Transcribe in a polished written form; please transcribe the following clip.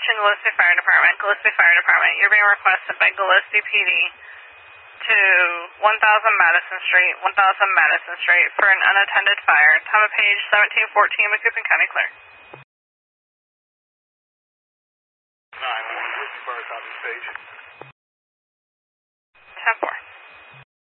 Attention Gillespie Fire Department. Gillespie Fire Department. You're being requested by Gillespie PD to 1000 Madison Street, 1000 Madison Street for an unattended fire. Time of page 1714, Macoupin County clear. 911, Gillespie Fire, copy page. 10-4.